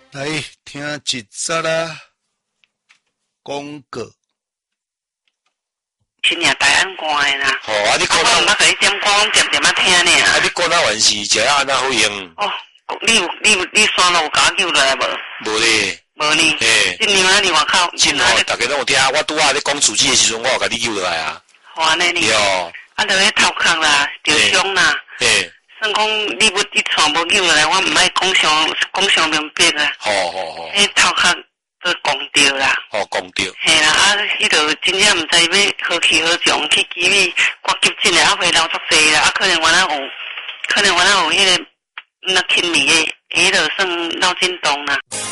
来听一则啦，广告。 是领台安歌的啦。 吼、啊！你讲我毋捌甲你点歌，点点仔听呢。 啊！你讲哪完是食啊？哪好用？ 哦，你山路有甲我救落来无？ 无咧。 无呢。 嘿。 今年啊，伫外口。 真吼，大家拢有听。我拄仔咧讲主机的时阵，我有甲你救落来啊。 好安尼呢。 对哦。 啊，就咧头壳啦，着伤啦。 嘿。 算讲你传无救落来，我毋爱讲上明白啊。 好。 迄头壳都讲着啦。 哦，讲着。 嘿啦，啊，迄个真正毋知要何去何从，去机理挂急诊的，啊，回流足济啦，啊，可能原来有迄个那轻微的，迄个算脑震荡啦。